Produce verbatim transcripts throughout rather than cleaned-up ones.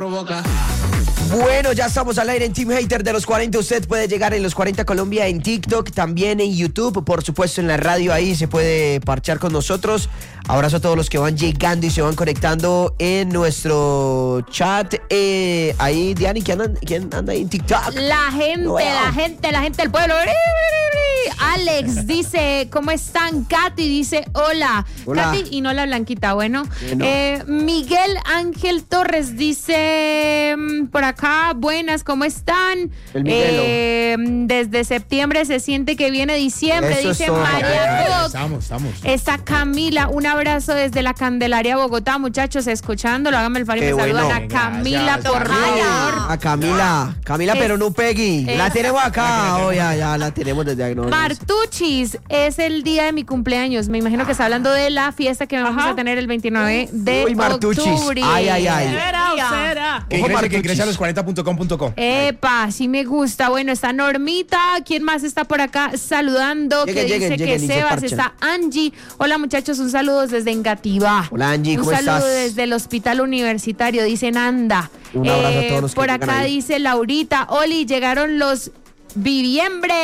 provoca. Bueno, ya estamos al aire en Team Hater de los cuarenta. Usted puede llegar en los cuarenta Colombia en TikTok, también en YouTube, por supuesto en la radio, ahí se puede parchar con nosotros. Abrazo a todos los que van llegando y se van conectando en nuestro chat. Eh, ahí, Diani, ¿quién anda, ¿quién anda ahí en TikTok? La gente, Wow. la gente, la gente del pueblo. Alex dice, ¿cómo están? Katy dice, hola. Hola. Katy y no la blanquita, bueno. Bueno. Eh, Miguel Ángel Torres dice, mm, por acá, buenas, ¿cómo están? El Miguelo. Eh, desde septiembre se siente que viene diciembre, Eso es dice todo. María Cox. Estamos, estamos. Está Camila, un abrazo desde la Candelaria, Bogotá, muchachos, escuchándolo, háganme el favor y Qué me saludan bueno. a Camila, Gracias, por Camila. favor. A Camila, Camila, Es- pero no Peggy. La es- tenemos acá. Oh, ya, ya, la tenemos desde ahí. no, no. Martuchis, es el día de mi cumpleaños. Me imagino que está hablando de la fiesta que vamos a tener el veintinueve de Uy, Martuchis. octubre. Ay, ay, ay. Será o será. Que Ojo, ingrese, que Martuchis. ingrese a los cuarenta punto com punto co. Epa, sí me gusta. Bueno, está Normita. ¿Quién más está por acá saludando? Lleguen, que lleguen, dice lleguen que y se Sebas. parchan. Está Angie. Hola, muchachos. Un saludo desde Engativá. Hola, Angie, ¿cómo Un saludo estás? desde el Hospital Universitario. Dicen anda. Un abrazo a todos los que Por llegan acá ahí. dice Laurita. Oli, llegaron los Viviembre.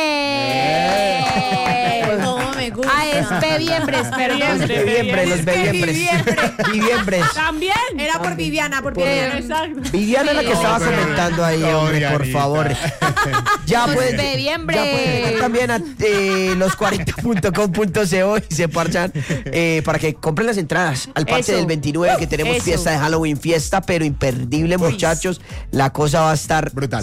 ¿Cómo me gusta? Ah, es Bebiembres, perdón. Los bebiembres, los bebiembres. Viviembres. También. Era por Viviana, por Viviana. Exacto. Viviana es la que estaba pero- comentando ahí, No, hombre, por Dianita. favor. Ya Los pueden, bebiembre. ya pueden llegar también a eh, los cuarenta punto com punto co y se parchan eh, para que compren las entradas al parche Eso. del veintinueve, que tenemos Eso. fiesta de Halloween, fiesta pero imperdible, muchachos. La cosa va a estar Brutal.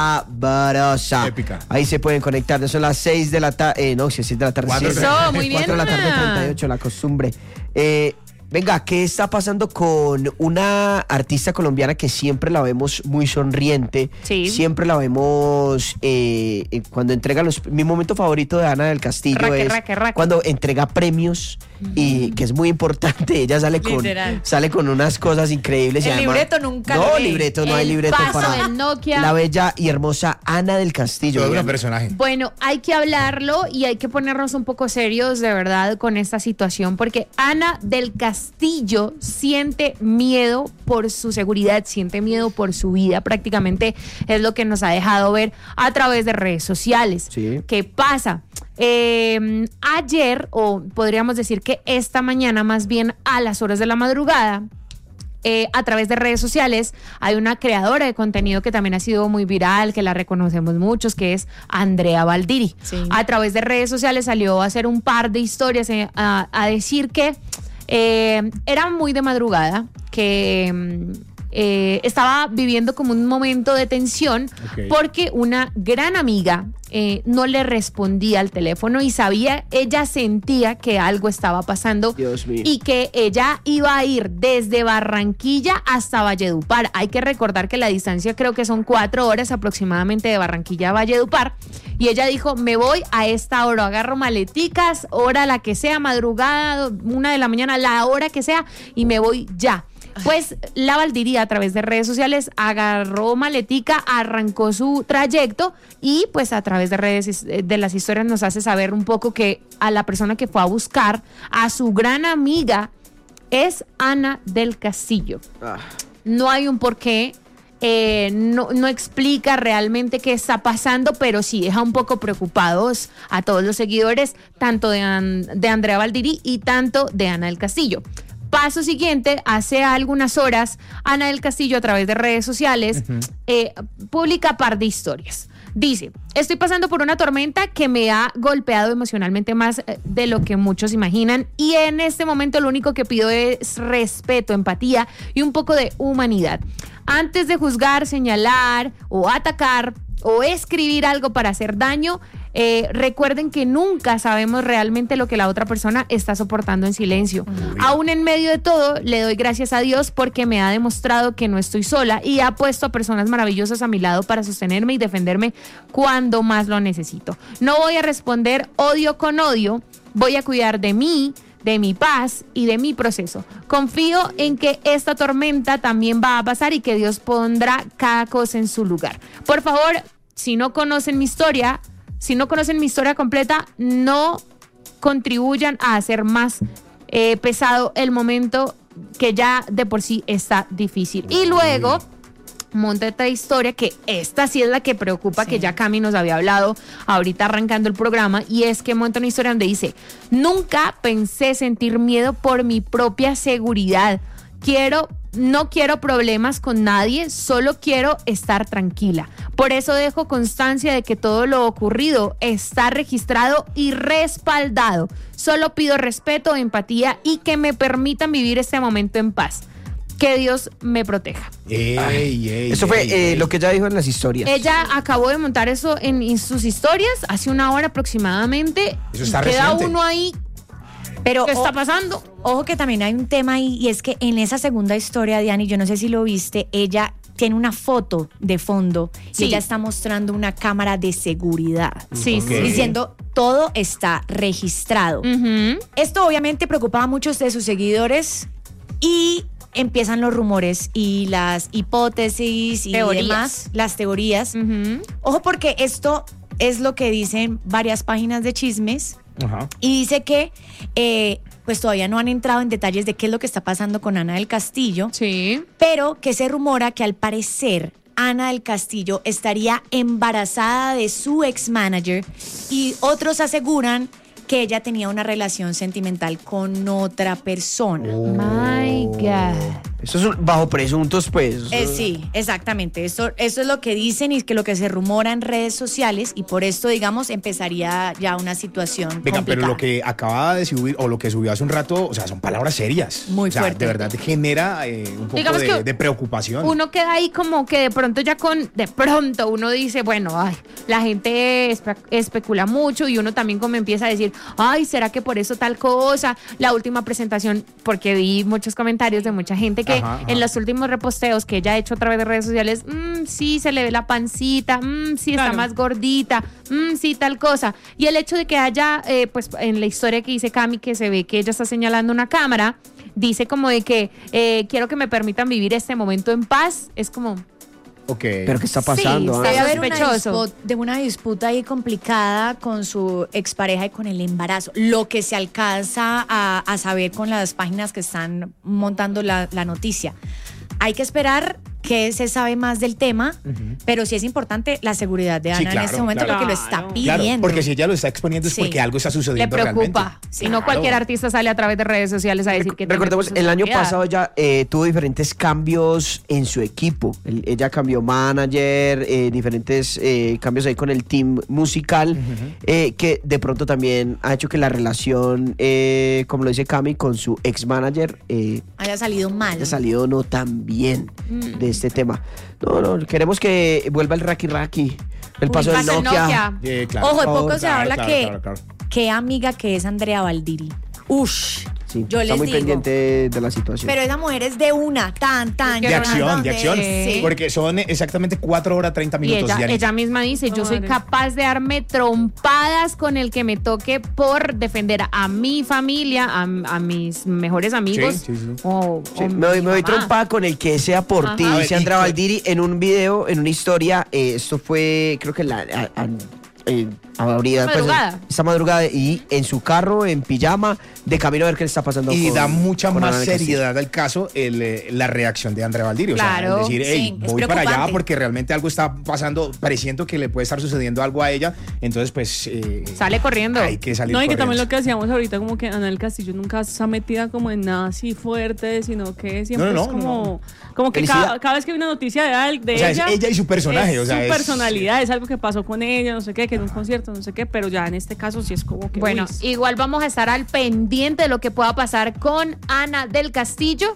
sabrosa. Épica. Ahí se pueden conectar. Son las seis de la tarde. Eh, no, si es seis de la tarde. Cuatro. siete. Eso, muy bien. cuatro de la tarde, treinta y ocho, la costumbre. Eh, venga, ¿qué está pasando con una artista colombiana que siempre la vemos muy sonriente? Sí. Siempre la vemos eh, eh, cuando entrega los... Mi momento favorito de Ana del Castillo Raque, es raque, raque. cuando entrega premios y que es muy importante. Ella sale con, Literal. sale con unas cosas increíbles. y El además- libreto nunca No, lo ve. libreto, no hay El libreto paso para del Nokia. la bella y hermosa Ana del Castillo. Todo un Diana. personaje. Bueno, hay que hablarlo y hay que ponernos un poco serios de verdad con esta situación, porque Ana del Castillo siente miedo por su seguridad, siente miedo por su vida, prácticamente es lo que nos ha dejado ver a través de redes sociales. Sí. ¿Qué pasa? Eh, ayer, o podríamos decir que esta mañana, más bien a las horas de la madrugada, Eh, a través de redes sociales, hay una creadora de contenido que también ha sido muy viral, que la reconocemos muchos, que es Andrea Valdiri. Sí. A través de redes sociales salió a hacer un par de historias, eh, a, a decir que eh, era muy de madrugada, que mm, eh, estaba viviendo como un momento de tensión Ok. porque una gran amiga eh, no le respondía al teléfono y sabía, ella sentía que algo estaba pasando Dios mío. y que ella iba a ir desde Barranquilla hasta Valledupar. Hay que recordar que la distancia creo que son cuatro horas aproximadamente de Barranquilla a Valledupar. Y ella dijo, me voy a esta hora, agarro maleticas, hora la que sea, madrugada, una de la mañana, la hora que sea, y me voy ya. Pues la Valdiría a través de redes sociales agarró maletica, arrancó su trayecto y pues a través de redes de las historias nos hace saber un poco que a la persona que fue a buscar a su gran amiga es Ana del Castillo. Ah. No hay un porqué, eh, no, no explica realmente qué está pasando, pero sí deja un poco preocupados a todos los seguidores, tanto de, An- de Andrea Valdiri y tanto de Ana del Castillo. Paso siguiente, hace algunas horas, Ana del Castillo a través de redes sociales eh, publica par de historias. Dice, estoy pasando por una tormenta que me ha golpeado emocionalmente más eh, de lo que muchos imaginan y en este momento lo único que pido es respeto, empatía y un poco de humanidad. Antes de juzgar, señalar o atacar o escribir algo para hacer daño, eh, recuerden que nunca sabemos realmente lo que la otra persona está soportando en silencio. Aún en medio de todo, le doy gracias a Dios porque me ha demostrado que no estoy sola y ha puesto a personas maravillosas a mi lado para sostenerme y defenderme cuando más lo necesito. No voy a responder odio con odio, voy a cuidar de mí, de mi paz y de mi proceso. Confío en que esta tormenta también va a pasar y que Dios pondrá cada cosa en su lugar. Por favor, si no conocen mi historia, si no conocen mi historia completa, no contribuyan a hacer más eh, pesado el momento que ya de por sí está difícil. Y luego monta esta historia, que esta sí es la que preocupa, sí. que ya Cami nos había hablado ahorita arrancando el programa, y es que monta una historia donde dice: nunca pensé sentir miedo por mi propia seguridad. Quiero, no quiero problemas con nadie, solo quiero estar tranquila. Por eso dejo constancia de que todo lo ocurrido está registrado y respaldado. Solo pido respeto, empatía y que me permitan vivir este momento en paz. Que Dios me proteja. Ey, ey, ey, eso fue ey, eh, ey. lo que ella dijo en las historias. Ella acabó de montar eso en, en sus historias hace una hora aproximadamente. Eso está Queda reciente. uno ahí. Pero ¿Qué o, está pasando? Ojo que también hay un tema ahí, y es que en esa segunda historia, Diani, yo no sé si lo viste, ella tiene una foto de fondo Sí. y ella está mostrando una cámara de seguridad. Sí, Ok. sí. Diciendo, todo está registrado. Ujú. Esto obviamente preocupaba a muchos de sus seguidores y empiezan los rumores y las hipótesis y Teorías. demás, las teorías. Ujú. Ojo, porque esto es lo que dicen varias páginas de chismes. Ajá. Y dice que eh, pues todavía no han entrado en detalles de qué es lo que está pasando con Ana del Castillo, Sí. pero que se rumora que al parecer Ana del Castillo estaría embarazada de su ex manager, y otros aseguran que ella tenía una relación sentimental con otra persona. My God. Eso es un- bajo presuntos, pues. Eh, sí, exactamente. Esto, eso es lo que dicen y es que lo que se rumora en redes sociales, y por esto, digamos, empezaría ya una situación Venga, complicada. pero lo que acaba de subir, o lo que subió hace un rato, o sea, son palabras serias. Muy o sea, fuerte. de verdad genera eh, un poco Digamos de, que de preocupación. Uno queda ahí como que de pronto ya con, de pronto uno dice, bueno, ay, la gente espe- especula mucho, y uno también como empieza a decir, ay, ¿será que por eso tal cosa? La última presentación, porque vi muchos comentarios de mucha gente que Ajá, ajá. en los últimos reposteos que ella ha hecho a través de redes sociales, mmm, sí, se le ve la pancita, mmm, sí, está Claro. más gordita, mmm, sí, tal cosa. Y el hecho de que haya, eh, pues en la historia que dice Cami, que se ve que ella está señalando una cámara, dice como de que eh, quiero que me permitan vivir este momento en paz, es como... Ok. Pero ¿qué está pasando? Sí, ah? Debe haber una sospechoso. dispu- de una disputa ahí complicada con su expareja y con el embarazo. Lo que se alcanza a, a saber con las páginas que están montando la, la noticia. Hay que esperar que se sabe más del tema, pero sí es importante la seguridad de Ana Sí, en claro, este momento, claro. porque lo está Claro. pidiendo. Claro, porque si ella lo está exponiendo es Sí. porque algo está Le sucediendo preocupa. realmente. Si no, cualquier Claro. artista sale a través de redes sociales a decir que teme Recordemos, por su el año seguridad. pasado ella eh, tuvo diferentes cambios en su equipo. El- ella cambió manager, eh, diferentes eh, cambios ahí con el team musical, eh, que de pronto también ha hecho que la relación, eh, como lo dice Cami, con su ex manager eh, Haya salido mal. haya salido no tan bien Mm. de este tema. No, no, queremos que vuelva el Raki Raki, el Uy, paso del pasa el Nokia. Nokia. Eh, claro. Ojo, de Por poco favor. se Claro, habla claro, que claro, claro. qué amiga que es Andrea Valdiri. Ush, Sí, yo está les muy digo. pendiente de la situación. Pero esa mujer es de una, tan, tan. De De tan, acción, tan, de acción. Sí. Porque son exactamente cuatro horas treinta Y minutos. ella, Dianita. ella misma dice, yo soy Madre. capaz de darme trompadas con el que me toque por defender a mi familia, a, a mis mejores amigos. Sí, sí, sí. O, Sí, o me doy, mi me doy mamá. trompada con el que sea por Ajá. ti, A ver, dice y Andrea cu- Valdiri en un video, en una historia. eh, esto fue, creo que la, a- a- eh, ahorita, pues, Madrugada. esta madrugada, y en su carro, en pijama, de camino a ver qué le está pasando. Y con- da mucha con Ana más del Castillo. seriedad al caso el, eh, la reacción de Andrea Valdiri. O Claro, sea, es decir, sí, hey, es voy para allá preocupante. porque realmente algo está pasando, pareciendo que le puede estar sucediendo algo a ella. Entonces, pues. eh, Sale corriendo. Hay que salir No, y que corriendo. también lo que decíamos ahorita, como que Ana del Castillo nunca está metida como en nada así fuerte, sino que siempre No, no, es no, como, no. como que Felicidad. cada, cada vez que hay una noticia de, al- de O sea, es ella. ella y su personaje, es o sea, su es- personalidad, es algo que pasó con ella, no sé qué, que en un concierto, no sé qué, pero ya en este caso sí es como que. Bueno, uy, igual vamos a estar al pendiente de lo que pueda pasar con Ana del Castillo,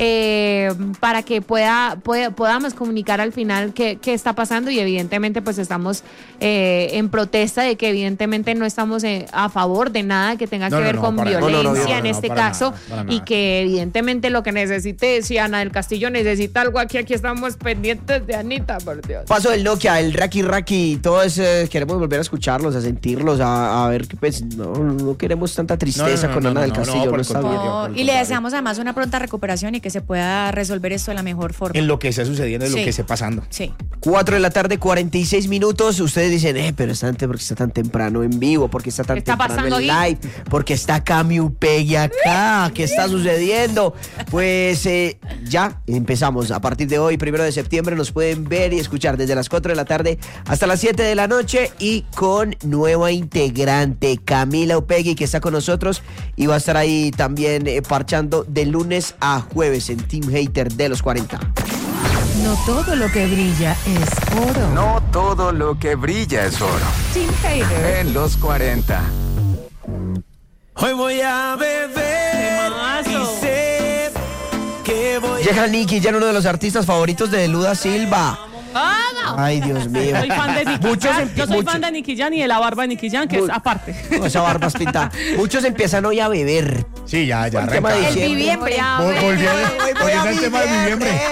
eh, para que pueda, pueda- podamos comunicar al final qué, qué está pasando, y evidentemente pues estamos eh, en protesta de que evidentemente no estamos eh, a favor de nada que tenga No, que no, ver no, con para- violencia no, no, no, no, en no, este para caso, nada, para y nada. que evidentemente lo que necesite, si Ana del Castillo necesita algo aquí, aquí estamos pendientes de Anita, por Dios. Paso del Nokia, el Raki Raki, todo eso, eh, queremos volver a escucharlos, a sentirlos, a, a ver que pues no, no queremos tanta tristeza No, no, no, con no, Ana no, del no, Castillo, no, por no el está contrario. bien. No, por el y le contrario. deseamos además una pronta recuperación y que se pueda resolver esto de la mejor forma. En lo que está sucediendo, en Sí. lo que esté pasando. Sí. cuatro de la tarde, cuarenta y seis minutos. Ustedes dicen, eh, pero está tan, porque está tan temprano en vivo, porque está tan ¿Qué está temprano en pasando live, porque está Cami Upegui acá. ¿Qué está sucediendo? Pues eh, ya empezamos. A partir de hoy, primero de septiembre, nos pueden ver y escuchar desde las cuatro de la tarde hasta las siete de la noche y con nueva integrante, Camila Upegui, que está con nosotros y va a estar ahí también eh, parchando de lunes a jueves en Team Hater de los cuarenta. No todo lo que brilla es oro. No todo lo que brilla es oro. Team Hater. En los cuarenta. Hoy voy a beber y sé que voy Llega Nicky, ya uno de los artistas favoritos de Luda Silva. ¡Vamos! Ay, Dios mío. Soy fan de Nicky Muchos Jam. em- Yo soy mucho- fan de Nicky Jam y de la barba de Nicky Jam, que Mu- es aparte. No, esa barba es pintada. Muchos empiezan hoy a beber. Sí, ya, ya El tema de arranca. diciembre. Noviembre. Vol- Volviendo, volviendo al tema de noviembre.